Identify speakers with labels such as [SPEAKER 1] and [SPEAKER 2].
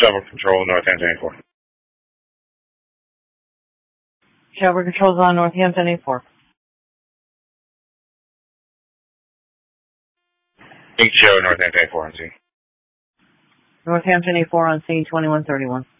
[SPEAKER 1] Shovel Control, Northampton 84.
[SPEAKER 2] Shovel Control's on Northampton 84.
[SPEAKER 1] Ink Show, Northampton 84 on scene.
[SPEAKER 2] Northampton 84 on scene 2131.